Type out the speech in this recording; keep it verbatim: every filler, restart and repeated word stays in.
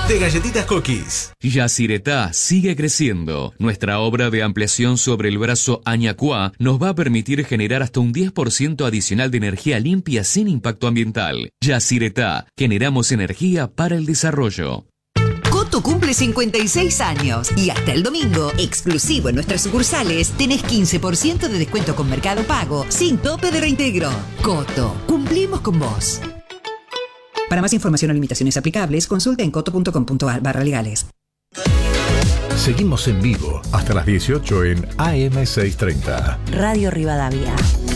de Galletitas Cookies. Yacyretá sigue creciendo. Nuestra obra de ampliación sobre el brazo Añacuá nos va a permitir generar hasta un diez por ciento adicional de energía limpia sin impacto ambiental. Yacyretá, generamos energía para el desarrollo. Coto cumple cincuenta y seis años y hasta el domingo, exclusivo en nuestras sucursales, tenés quince por ciento de descuento con Mercado Pago, sin tope de reintegro. Coto, cumplimos con vos. Para más información o limitaciones aplicables, consulta en coto punto com punto a r barra legales. Seguimos en vivo hasta las dieciocho en A M seiscientos treinta. Radio Rivadavia.